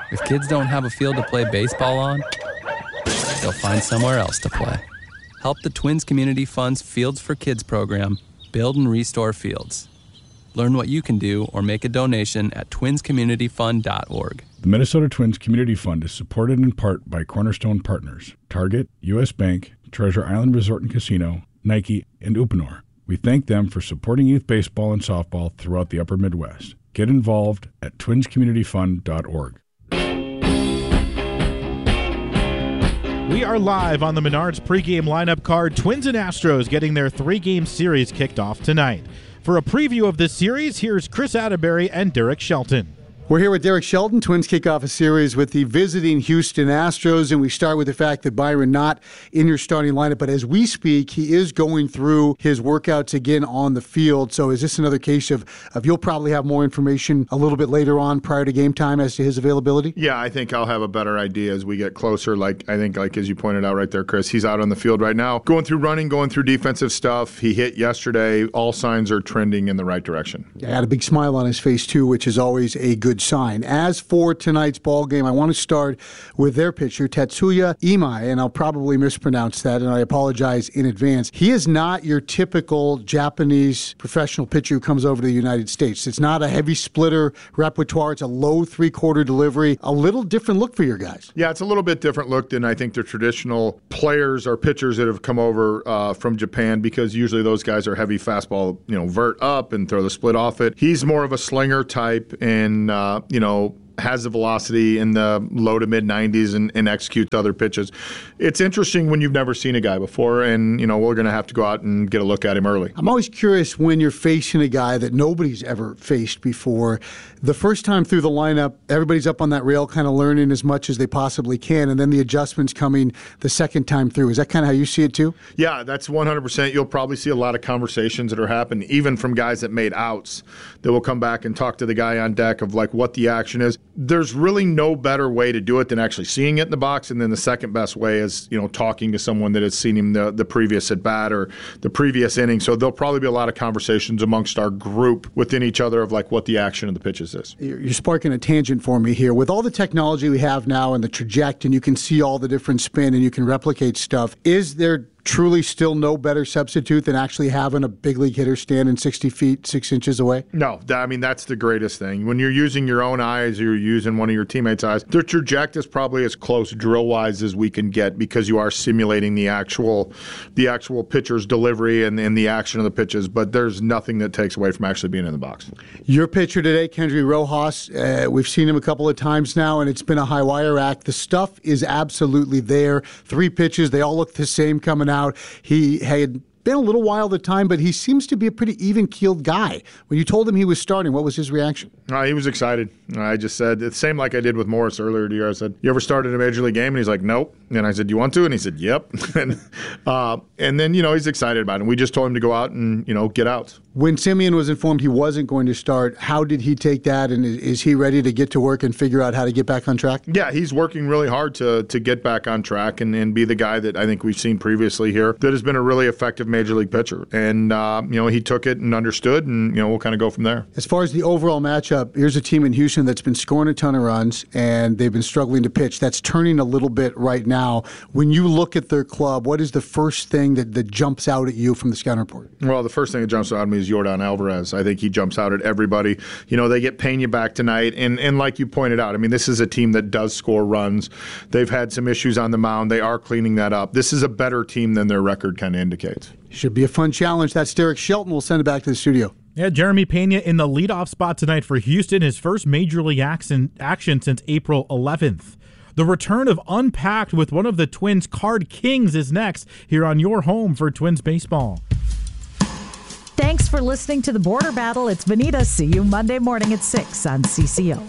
If kids don't have a field to play baseball on, they'll find somewhere else to play. Help the Twins Community Fund's Fields for Kids program build and restore fields. Learn what you can do or make a donation at twinscommunityfund.org. The Minnesota Twins Community Fund is supported in part by Cornerstone Partners, Target, U.S. Bank, Treasure Island Resort and Casino, Nike, and Uponor. We thank them for supporting youth baseball and softball throughout the upper Midwest. Get involved at twinscommunityfund.org. We are live on the Menards pregame lineup card. Twins and Astros getting their three-game series kicked off tonight. For a preview of this series, here's Chris Atterbury and Derek Shelton. We're here with Derek Shelton. Twins kick off a series with the visiting Houston Astros, and we start with the fact that Byron not in your starting lineup, but as we speak, he is going through his workouts again on the field. So is this another case of you'll probably have more information a little bit later on prior to game time as to his availability? Yeah, I think I'll have a better idea as we get closer. Like as you pointed out right there, Chris, he's out on the field right now, going through running, going through defensive stuff. He hit yesterday. All signs are trending in the right direction. Yeah, had a big smile on his face too, which is always a good sign. As for tonight's ball game, I want to start with their pitcher, Tetsuya Imai, and I'll probably mispronounce that, and I apologize in advance. He is not your typical Japanese professional pitcher who comes over to the United States. It's not a heavy splitter repertoire. It's a low three-quarter delivery. A little different look for your guys. Yeah, it's a little bit different look than I think the traditional players or pitchers that have come over from Japan, because usually those guys are heavy fastball, vert up and throw the split off it. He's more of a slinger type and, has the velocity in the low to mid 90s and executes other pitches. It's interesting when you've never seen a guy before, and we're going to have to go out and get a look at him early. I'm always curious when you're facing a guy that nobody's ever faced before. The first time through the lineup, everybody's up on that rail kind of learning as much as they possibly can, and then the adjustments coming the second time through. Is that kind of how you see it too? Yeah, that's 100%. You'll probably see a lot of conversations that are happening, even from guys that made outs, that will come back and talk to the guy on deck of like what the action is. There's really no better way to do it than actually seeing it in the box, and then the second best way is talking to someone that has seen him the previous at bat or the previous inning. So there'll probably be a lot of conversations amongst our group within each other of like what the action of the pitches is. You're sparking a tangent for me here. With all the technology we have now and the trajectory, and you can see all the different spin and you can replicate stuff, is there truly still no better substitute than actually having a big league hitter standing 60 feet, 6 inches away? No, that's the greatest thing. When you're using your own eyes or you're using one of your teammates' eyes, the trajectory is probably as close drill-wise as we can get, because you are simulating the actual pitcher's delivery and the action of the pitches, but there's nothing that takes away from actually being in the box. Your pitcher today, Kendry Rojas, we've seen him a couple of times now, and it's been a high-wire act. The stuff is absolutely there. 3 pitches, they all look the same coming out. He had been a little while at the time, but he seems to be a pretty even-keeled guy. When you told him he was starting, what was his reaction? He was excited. I just said, the same like I did with Morris earlier to you. I said, you ever started a Major League game? And he's like, nope. And I said, do you want to? And he said, yep. And then, he's excited about it. And we just told him to go out and, get out. When Semien was informed he wasn't going to start, how did he take that? And is he ready to get to work and figure out how to get back on track? Yeah, he's working really hard to get back on track and be the guy that I think we've seen previously here that has been a really effective Major League pitcher. And, he took it and understood, and, we'll kind of go from there. As far as the overall matchup, here's a team in Houston that's been scoring a ton of runs, and they've been struggling to pitch. That's turning a little bit right now. When you look at their club, what is the first thing that jumps out at you from the scouting report? Well, the first thing that jumps out at me is Yordan Alvarez. I think he jumps out at everybody. They get Pena back tonight, and like you pointed out, this is a team that does score runs. They've had some issues on the mound. They are cleaning that up. This is a better team than their record kind of indicates. Should be a fun challenge. That's Derek Shelton. We'll send it back to the studio. Yeah, Jeremy Pena in the leadoff spot tonight for Houston, his first Major League action since April 11th. The return of Unpacked with one of the Twins' card kings is next here on your home for Twins baseball. Thanks for listening to The Border Battle. It's Bonita. See you Monday morning at 6 on CCO.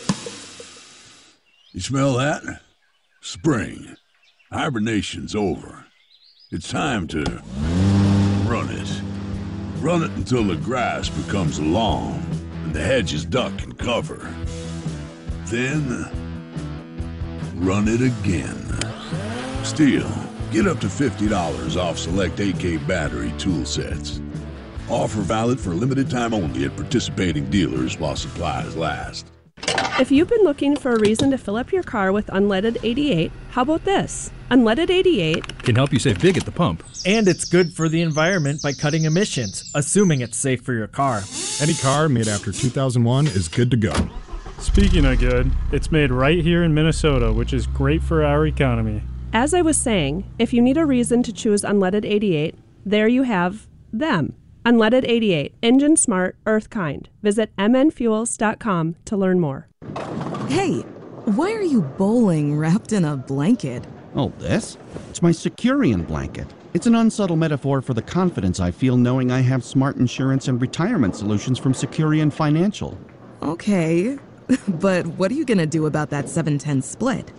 You smell that? Spring. Hibernation's over. It's time to run it. Run it until the grass becomes long and the hedges duck and cover. Then, run it again. Still, get up to $50 off select AK battery tool sets. Offer valid for limited time only at participating dealers while supplies last. If you've been looking for a reason to fill up your car with unleaded 88, how about this? Unleaded 88 can help you save big at the pump. And it's good for the environment by cutting emissions, assuming it's safe for your car. Any car made after 2001 is good to go. Speaking of good, it's made right here in Minnesota, which is great for our economy. As I was saying, if you need a reason to choose unleaded 88, there you have them. Unleaded 88, engine smart, earth kind. Visit mnfuels.com to learn more. Hey, why are you bowling wrapped in a blanket? Oh, this? It's my Securian blanket. It's an unsubtle metaphor for the confidence I feel knowing I have smart insurance and retirement solutions from Securian Financial. Okay, but what are you going to do about that 7-10 split?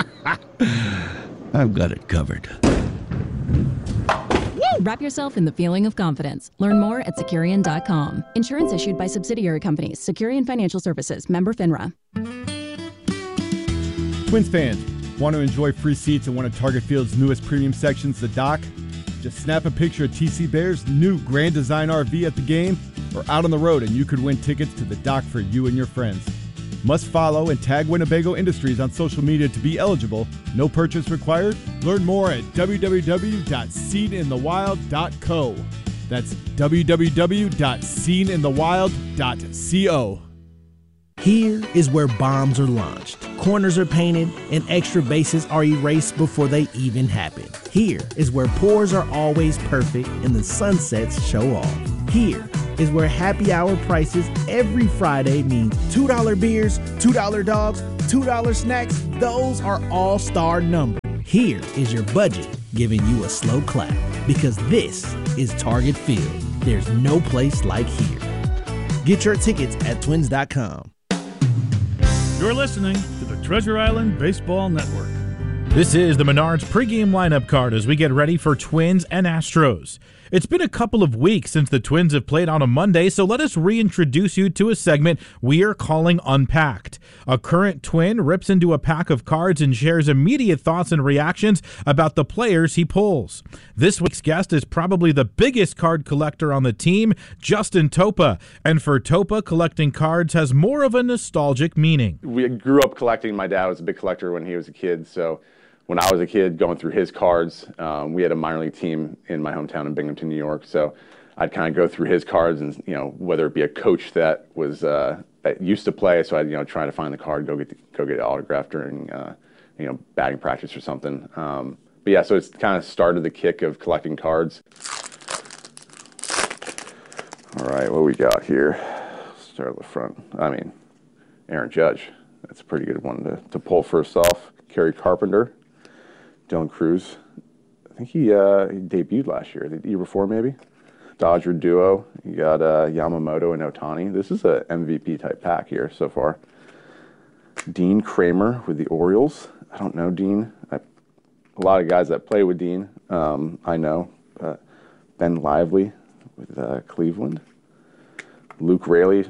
I've got it covered. Wrap yourself in the feeling of confidence. Learn more at Securian.com. Insurance issued by subsidiary companies. Securian Financial Services. Member FINRA. Twins fans, want to enjoy free seats in one of Target Field's newest premium sections, the Dock? Just snap a picture of TC Bear's new Grand Design RV at the game or out on the road, and you could win tickets to the Dock for you and your friends. Must follow and tag Winnebago Industries on social media to be eligible. No purchase required. Learn more at www.seeninthewild.co. That's www.seeninthewild.co. Here is where bombs are launched, corners are painted, and extra bases are erased before they even happen. Here is where pours are always perfect and the sunsets show off. Here is where happy hour prices every Friday mean $2 beers, $2 dogs, $2 snacks. Those are all-star numbers. Here is your budget giving you a slow clap, because this is Target Field. There's no place like here. Get your tickets at twins.com. You're listening to the Treasure Island Baseball Network. This is the Menards pregame lineup card as we get ready for Twins and Astros. It's been a couple of weeks since the Twins have played on a Monday, so let us reintroduce you to a segment we are calling Unpacked. A current Twin rips into a pack of cards and shares immediate thoughts and reactions about the players he pulls. This week's guest is probably the biggest card collector on the team, Justin Topa. And for Topa, collecting cards has more of a nostalgic meaning. We grew up collecting. My dad was a big collector when he was a kid, so when I was a kid going through his cards, we had a minor league team in my hometown in Binghamton, New York. So I'd kind of go through his cards, and whether it be a coach that was that used to play, so I'd try to find the card, go get it autographed during batting practice or something. But yeah, so it's kind of started the kick of collecting cards. All right, what we got here? Start at the front. Aaron Judge. That's a pretty good one to pull first off. Kerry Carpenter. Dylan Cruz, I think he debuted last year, the year before maybe. Dodger duo, you got Yamamoto and Ohtani. This is a MVP type pack here so far. Dean Kramer with the Orioles. I don't know Dean. A lot of guys that play with Dean, I know. Ben Lively with Cleveland. Luke Raley,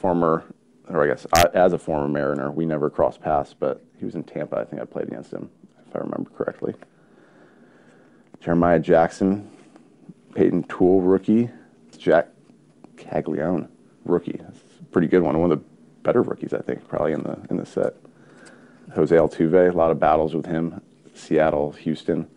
as a former Mariner, we never crossed paths, but he was in Tampa. I think I played against him, if I remember correctly. Jeremiah Jackson, Peyton Toole, rookie. Jack Caglione, rookie. That's a pretty good one. One of the better rookies, I think, probably in the set. Jose Altuve, a lot of battles with him. Seattle, Houston.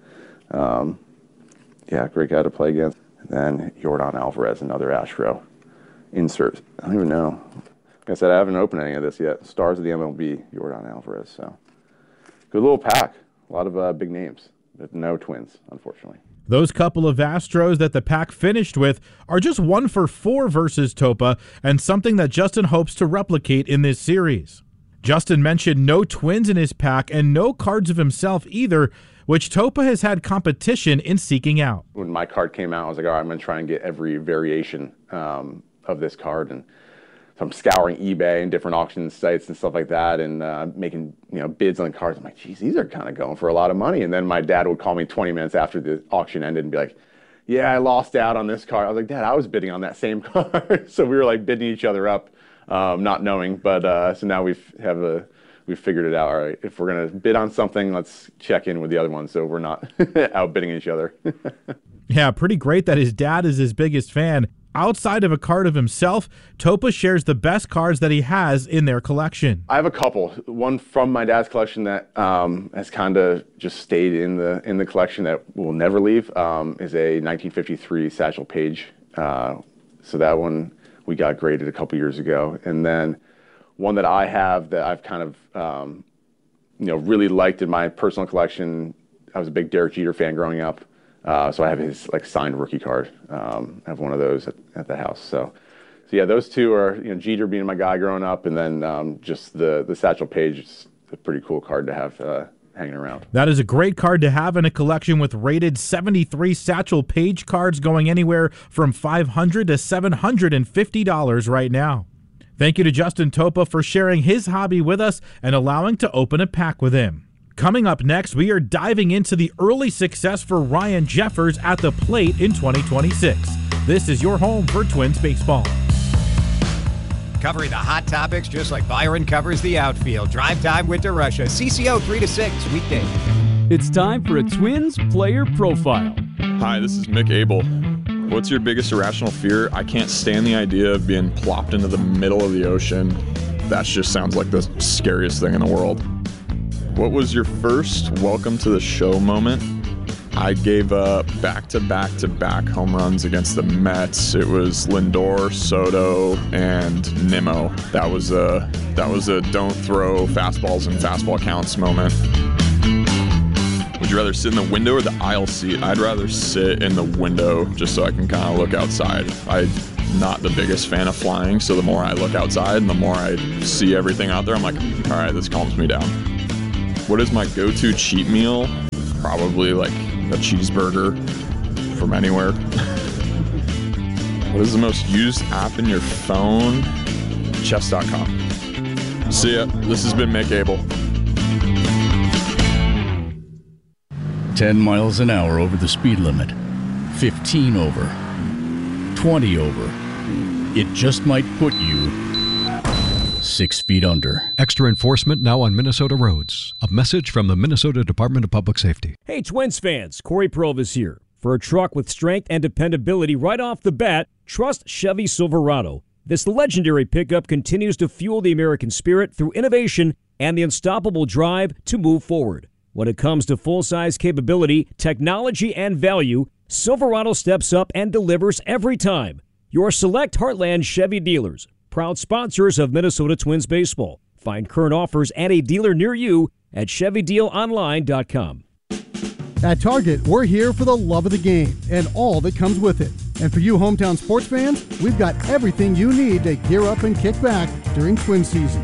Great guy to play against. And then Yordan Alvarez, another Astro. Insert. I don't even know. Like I said, I haven't opened any of this yet. Stars of the MLB, Yordan Alvarez. So good little pack. A lot of big names, but no Twins, unfortunately. Those couple of Astros that the pack finished with are just 1 for 4 versus Topa, and something that Justin hopes to replicate in this series. Justin mentioned no Twins in his pack and no cards of himself either, which Topa has had competition in seeking out. When my card came out, I was like, all right, I'm going to try and get every variation of this card. And so I'm scouring eBay and different auction sites and stuff like that, and making bids on the cards. I'm like, geez, these are kind of going for a lot of money. And then my dad would call me 20 minutes after the auction ended and be like, yeah, I lost out on this card. I was like, Dad, I was bidding on that same card. So we were like bidding each other up, not knowing. But so now we've figured it out. All right, if we're gonna bid on something, let's check in with the other one so we're not outbidding each other. Yeah, pretty great that his dad is his biggest fan. Outside of a card of himself, Topa shares the best cards that he has in their collection. I have a couple. One from my dad's collection that has kind of just stayed in the collection that will never leave is a 1953 Satchel Paige. So that one we got graded a couple years ago. And then one that I have that I've kind of really liked in my personal collection. I was a big Derek Jeter fan growing up. So I have his signed rookie card. I have one of those at the house. So yeah, those two are Jeter being my guy growing up, and then just the Satchel Paige is a pretty cool card to have hanging around. That is a great card to have in a collection with rated 73 Satchel Paige cards going anywhere from $500 to $750 right now. Thank you to Justin Topa for sharing his hobby with us and allowing to open a pack with him. Coming up next, we are diving into the early success for Ryan Jeffers at the plate in 2026. This is your home for Twins baseball. Covering the hot topics just like Byron covers the outfield. Drive Time with DeRusha. CCO 3 to 6 weekday. It's time for a Twins player profile. Hi, this is Mick Abel. What's your biggest irrational fear? I can't stand the idea of being plopped into the middle of the ocean. That just sounds like the scariest thing in the world. What was your first welcome to the show moment? I gave up back-to-back home runs against the Mets. It was Lindor, Soto, and Nimmo. That was a don't throw fastballs in fastball counts moment. Would you rather sit in the window or the aisle seat? I'd rather sit in the window just so I can kind of look outside. I'm not the biggest fan of flying, so the more I look outside and the more I see everything out there, I'm like, all right, this calms me down. What is my go-to cheat meal? Probably like a cheeseburger from anywhere. What is the most used app in your phone? Chess.com. See ya. This has been Mick Abel. 10 miles an hour over the speed limit. 15 over. 20 over. It just might put you 6 feet under. Extra enforcement now on Minnesota roads. A message from the Minnesota Department of Public Safety. Hey, Twins fans, Corey Provis here. For a truck with strength and dependability right off the bat, trust Chevy Silverado. This legendary pickup continues to fuel the American spirit through innovation and the unstoppable drive to move forward. When it comes to full-size capability, technology, and value, Silverado steps up and delivers every time. Your select Heartland Chevy dealers, proud sponsors of Minnesota Twins baseball. Find current offers at a dealer near you at ChevyDealOnline.com. At Target, we're here for the love of the game and all that comes with it. And for you hometown sports fans, we've got everything you need to gear up and kick back during Twin season.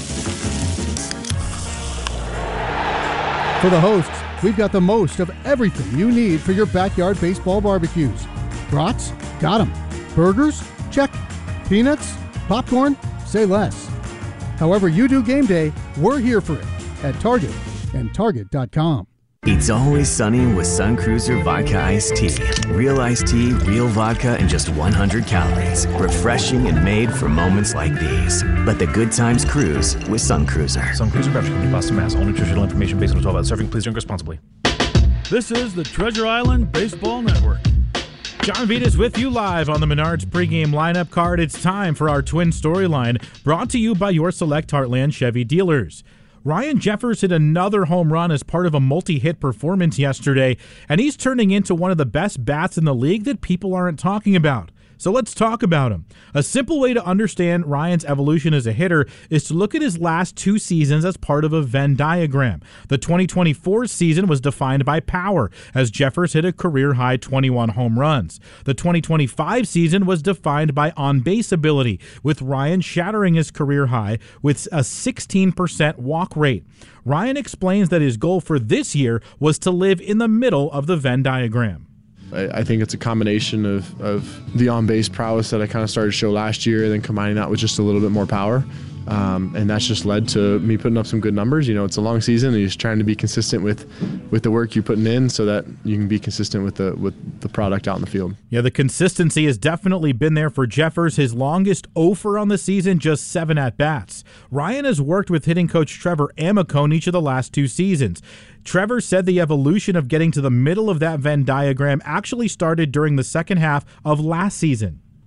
For the hosts, we've got the most of everything you need for your backyard baseball barbecues. Brats? Got 'em. Burgers? Check. Peanuts? Popcorn? Say less. However you do game day, we're here for it at Target and Target.com. It's always sunny with Sun Cruiser Vodka Iced Tea. Real iced tea, real vodka, and just 100 calories. Refreshing and made for moments like these. Let the good times cruise with Sun Cruiser. Sun Cruiser Beverage Company, Boston, Mass. All nutritional information based on 12 hours serving. Please drink responsibly. This is the Treasure Island Baseball Network. John Vitas with you live on the Menards pregame lineup card. It's time for our Twin Storyline, brought to you by your select Heartland Chevy dealers. Ryan Jeffers hit another home run as part of a multi-hit performance yesterday, and he's turning into one of the best bats in the league that people aren't talking about. So let's talk about him. A simple way to understand Ryan's evolution as a hitter is to look at his last 2 seasons as part of a Venn diagram. The 2024 season was defined by power, as Jeffers hit a career-high 21 home runs. The 2025 season was defined by on-base ability, with Ryan shattering his career high with a 16% walk rate. Ryan explains that his goal for this year was to live in the middle of the Venn diagram. I think it's a combination of the on-base prowess that I kind of started to show last year, and then combining that with just a little bit more power. And that's just led to me putting up some good numbers. You know, it's a long season, and you're just trying to be consistent with the work you're putting in so that you can be consistent with the product out in the field. Yeah, the consistency has definitely been there for Jeffers. His longest offer on the season, just 7 at-bats. Ryan has worked with hitting coach Trevor Amicone each of the last 2 seasons. Trevor said the evolution of getting to the middle of that Venn diagram actually started during the second half of last season.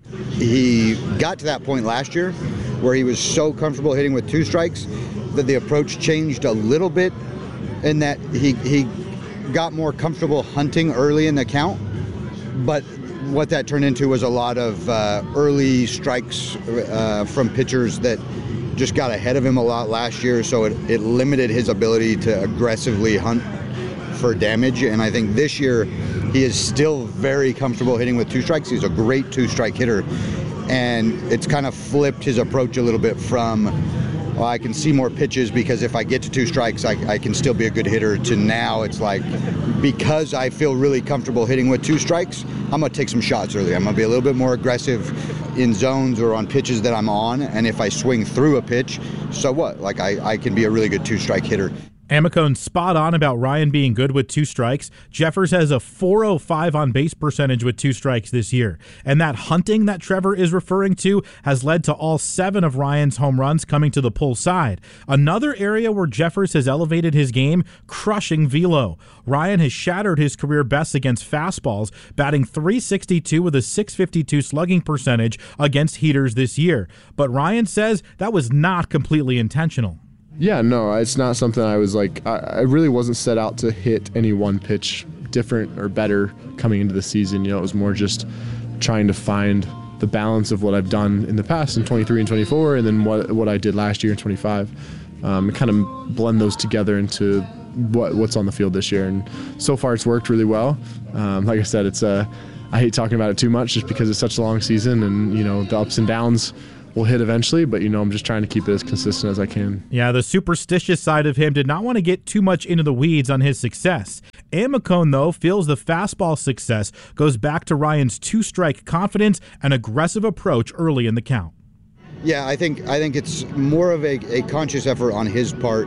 He got to that point last year where he was so comfortable hitting with 2 strikes that the approach changed a little bit, in that he got more comfortable hunting early in the count, but what that turned into was a lot of early strikes from pitchers that just got ahead of him a lot last year, so it limited his ability to aggressively hunt for damage. And I think this year he is still very comfortable hitting with 2 strikes. He's a great 2-strike hitter, and it's kind of flipped his approach a little bit from, well, I can see more pitches because if I get to 2 strikes, I can still be a good hitter, to now it's like, because I feel really comfortable hitting with 2 strikes, I'm going to take some shots early. I'm going to be a little bit more aggressive in zones or on pitches that I'm on, and if I swing through a pitch, so what? Like, I can be a really good 2-strike hitter. Amacone's spot on about Ryan being good with 2 strikes. Jeffers has a .405 on base percentage with 2 strikes this year. And that hunting that Trevor is referring to has led to all 7 of Ryan's home runs coming to the pull side. Another area where Jeffers has elevated his game, crushing velo. Ryan has shattered his career best against fastballs, batting .362 with a .652 slugging percentage against heaters this year. But Ryan says that was not completely intentional. Yeah, no, it's not something I was like, I really wasn't set out to hit any one pitch different or better coming into the season. It was more just trying to find the balance of what I've done in the past in 23 and 24, and then what I did last year in 25, and kind of blend those together into what's on the field this year. And so far it's worked really well. Like I said, I hate talking about it too much just because it's such a long season, and the ups and downs will hit eventually, but I'm just trying to keep it as consistent as I can. Yeah, the superstitious side of him did not want to get too much into the weeds on his success. Amacone, though, feels the fastball success goes back to Ryan's 2-strike confidence and aggressive approach early in the count. Yeah, I think it's more of a conscious effort on his part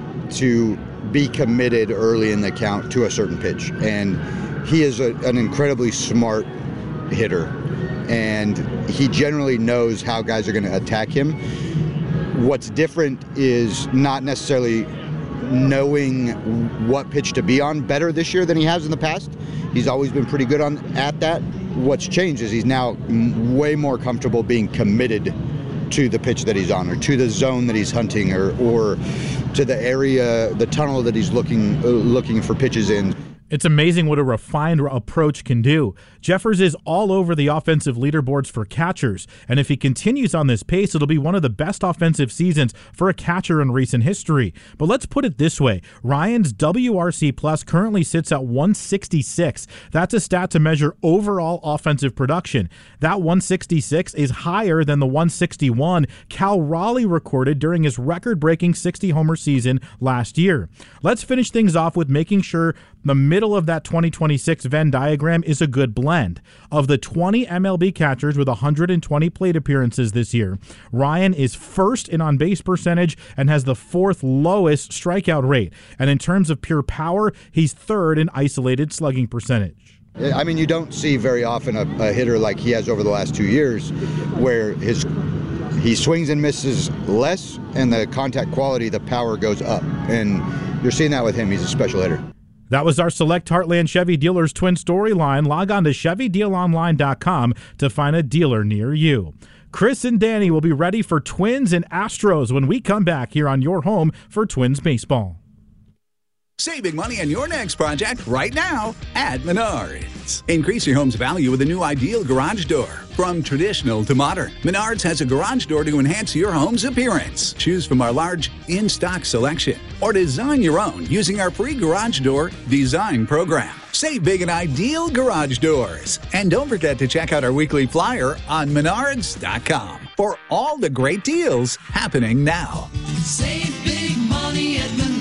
to be committed early in the count to a certain pitch, and he is an incredibly smart hitter, and he generally knows how guys are going to attack him. What's different is not necessarily knowing what pitch to be on better this year than he has in the past. He's always been pretty good at that. What's changed is he's now way more comfortable being committed to the pitch that he's on, or to the zone that he's hunting, or to the area, the tunnel that he's looking for pitches in. It's amazing what a refined approach can do. Jeffers is all over the offensive leaderboards for catchers, and if he continues on this pace, it'll be one of the best offensive seasons for a catcher in recent history. But let's put it this way. Ryan's WRC Plus currently sits at 166. That's a stat to measure overall offensive production. That 166 is higher than the 161 Cal Raleigh recorded during his record-breaking 60-homer season last year. Let's finish things off with making sure the middle of that 2026 Venn diagram is a good blend. Of the 20 MLB catchers with 120 plate appearances this year, Ryan is first in on-base percentage and has the 4th lowest strikeout rate. And in terms of pure power, he's 3rd in isolated slugging percentage. I mean, you don't see very often a hitter like he has over the last 2 years where he swings and misses less, and the contact quality, the power goes up. And you're seeing that with him. He's a special hitter. That was our Select Heartland Chevy Dealers Twin Storyline. Log on to ChevyDealOnline.com to find a dealer near you. Chris and Danny will be ready for Twins and Astros when we come back here on your home for Twins baseball. Saving money on your next project right now at Menards. Increase your home's value with a new Ideal garage door. From traditional to modern, Menards has a garage door to enhance your home's appearance. Choose from our large in-stock selection or design your own using our free garage door design program. Save big at Ideal garage doors. And don't forget to check out our weekly flyer on Menards.com for all the great deals happening now. Save big money at Menards.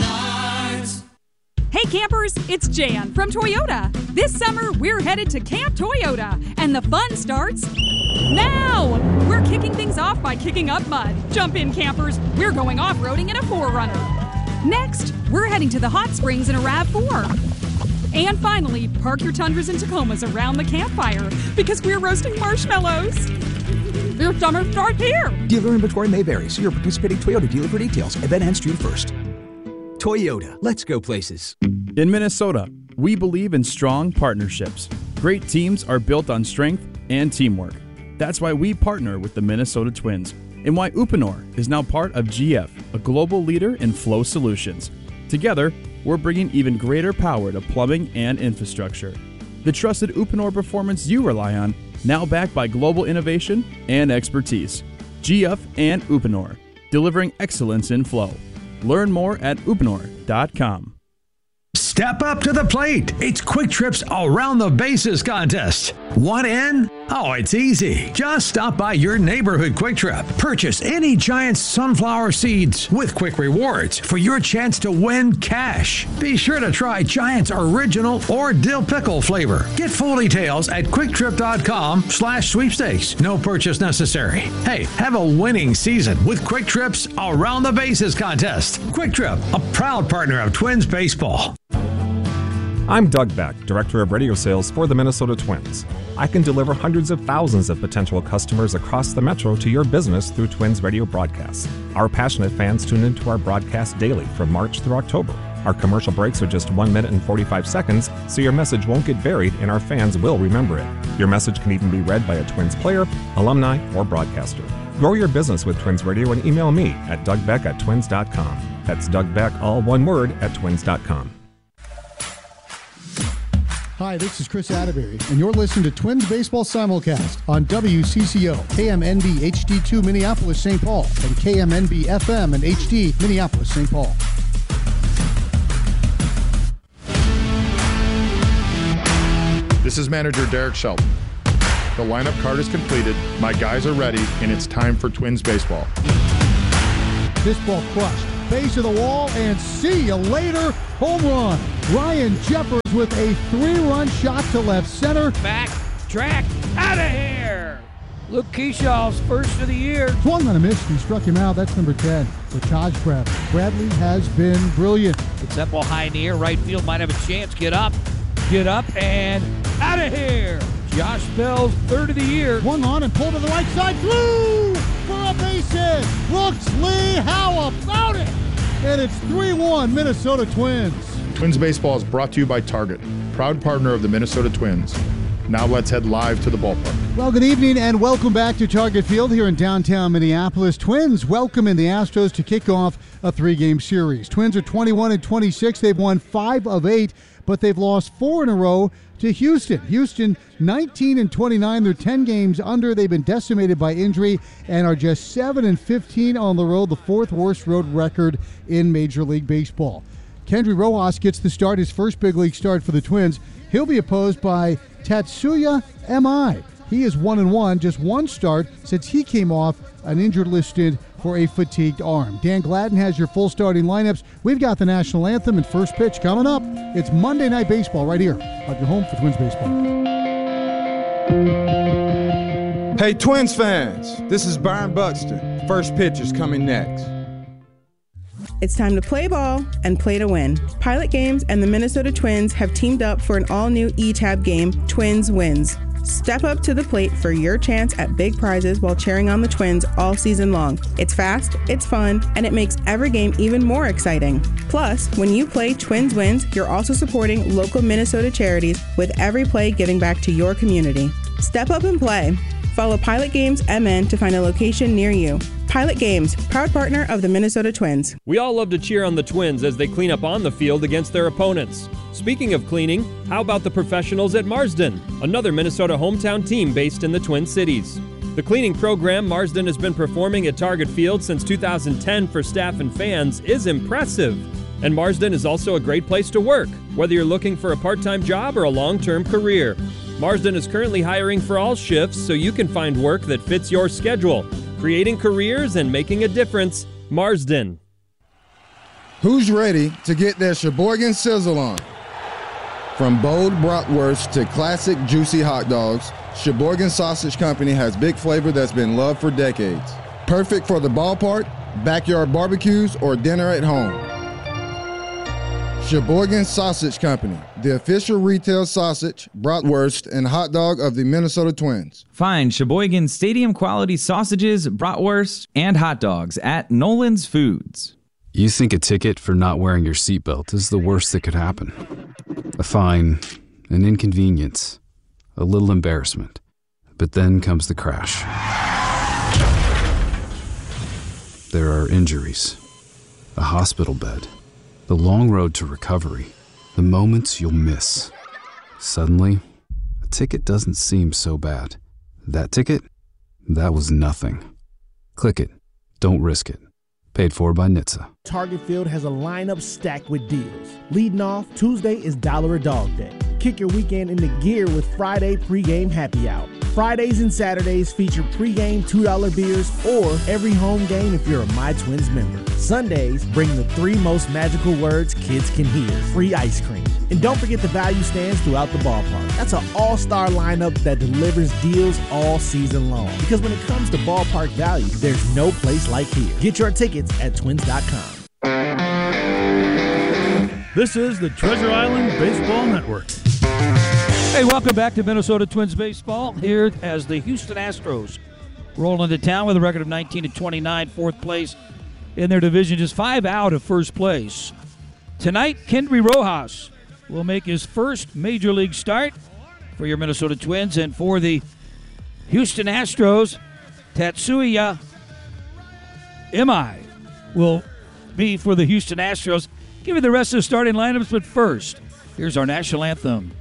Hey campers, it's Jan from Toyota. This summer, we're headed to Camp Toyota, and the fun starts now. We're kicking things off by kicking up mud. Jump in, campers. We're going off-roading in a 4Runner. Next, we're heading to the hot springs in a RAV4. And finally, park your Tundras and Tacomas around the campfire because we're roasting marshmallows. Your summer starts here. Dealer inventory may vary. See your participating Toyota dealer for details. Event ends June 1st. Toyota, let's go places. In Minnesota, we believe in strong partnerships. Great teams are built on strength and teamwork. That's why we partner with the Minnesota Twins, and why Uponor is now part of GF, a global leader in flow solutions. Together, we're bringing even greater power to plumbing and infrastructure. The trusted Uponor performance you rely on, now backed by global innovation and expertise. GF and Uponor, delivering excellence in flow. Learn more at uponor.com. Step up to the plate. It's Quick Trip's Around the Bases contest. Want in? Oh, it's easy. Just stop by your neighborhood Quick Trip. Purchase any Giants sunflower seeds with Quick Rewards for your chance to win cash. Be sure to try Giants Original or Dill Pickle flavor. Get full details at QuickTrip.com/sweepstakes. No purchase necessary. Hey, have a winning season with Quick Trip's Around the Bases contest. Quick Trip, a proud partner of Twins baseball. I'm Doug Beck, Director of Radio Sales for the Minnesota Twins. I can deliver hundreds of thousands of potential customers across the metro to your business through Twins radio broadcasts. Our passionate fans tune into our broadcast daily from March through October. Our commercial breaks are just 1 minute and 45 seconds, so your message won't get buried and our fans will remember it. Your message can even be read by a Twins player, alumni, or broadcaster. Grow your business with Twins Radio and email me at dougbeck@twins.com. That's Doug Beck, all one word, @twins.com. Hi, this is Chris Atterbury, and you're listening to Twins Baseball Simulcast on WCCO, KMNB HD2 Minneapolis, St. Paul, and KMNB FM and HD Minneapolis, St. Paul. This is manager Derek Shelton. The lineup card is completed, my guys are ready, and it's time for Twins baseball. This ball crushed. Base of the wall, and see you later. Home run. Ryan Jeffers with a 3-run shot to left center. Back, track, out of here. Luke Keeshaw's first of the year. Swung on a miss, he struck him out. That's number 10 for Taj Bradley. Bradley has been brilliant. It's that ball high in the air. Right field might have a chance. Get up, and out of here. Josh Bell's third of the year. Swung on and pulled to the right side. Flew for a base hit. Brooks Lee, how about it? And it's 3-1 Minnesota Twins. Twins baseball is brought to you by Target, proud partner of the Minnesota Twins. Now let's head live to the ballpark. Well, good evening and welcome back to Target Field here in downtown Minneapolis. Twins welcoming the Astros to kick off a 3-game series. Twins are 21-26. They've won 5 of 8, but they've lost 4 in a row to Houston. Houston 19-29. They're 10 games under. They've been decimated by injury and are just 7-15 on the road, the 4th worst road record in Major League Baseball. Kendry Rojas gets the start, his first big league start for the Twins. He'll be opposed by Tatsuya Emai. He is 1-1, just one start since he came off an injured list stint for a fatigued arm. Dan Gladden has your full starting lineups. We've got the national anthem and first pitch coming up. It's Monday Night Baseball right here on your home for Twins Baseball. Hey, Twins fans, this is Byron Buxton. First pitch is coming next. It's time to play ball and play to win. Pilot Games and the Minnesota Twins have teamed up for an all-new E-Tab game, Twins Wins. Step up to the plate for your chance at big prizes while cheering on the Twins all season long. It's fast, it's fun, and it makes every game even more exciting. Plus, when you play Twins Wins, you're also supporting local Minnesota charities with every play giving back to your community. Step up and play. Follow Pilot Games MN to find a location near you. Pilot Games, proud partner of the Minnesota Twins. We all love to cheer on the Twins as they clean up on the field against their opponents. Speaking of cleaning, how about the professionals at Marsden, another Minnesota hometown team based in the Twin Cities? The cleaning program Marsden has been performing at Target Field since 2010 for staff and fans is impressive. And Marsden is also a great place to work, whether you're looking for a part-time job or a long-term career. Marsden is currently hiring for all shifts so you can find work that fits your schedule. Creating careers and making a difference, Marsden. Who's ready to get their Sheboygan Sizzle on? From bold bratwurst to classic juicy hot dogs, Sheboygan Sausage Company has big flavor that's been loved for decades. Perfect for the ballpark, backyard barbecues, or dinner at home. Sheboygan Sausage Company, the official retail sausage, bratwurst, and hot dog of the Minnesota Twins. Find Sheboygan stadium-quality sausages, bratwurst, and hot dogs at Nolan's Foods. You think a ticket for not wearing your seatbelt is the worst that could happen. A fine, an inconvenience, a little embarrassment. But then comes the crash. There are injuries, a hospital bed, the long road to recovery, the moments you'll miss. Suddenly, a ticket doesn't seem so bad. That ticket? That was nothing. Click it. Don't risk it. Paid for by NHTSA. Target Field has a lineup stacked with deals. Leading off, Tuesday is $1 a Dog Day. Kick your weekend into gear with Friday pregame happy hour. Fridays and Saturdays feature pregame $2 beers or every home game if you're a My Twins member. Sundays bring the 3 most magical words kids can hear: free ice cream. And don't forget the value stands throughout the ballpark. That's an all-star lineup that delivers deals all season long. Because when it comes to ballpark value, there's no place like here. Get your tickets at twins.com. This is the Treasure Island Baseball Network. Hey, welcome back to Minnesota Twins baseball here as the Houston Astros roll into town with a record of 19-29, fourth place in their division, just 5 out of first place. Tonight, Kendry Rojas will make his first major league start for your Minnesota Twins, and for the Houston Astros, Tatsuya Imai will be for the Houston Astros. Give you the rest of the starting lineups, but first, here's our national anthem.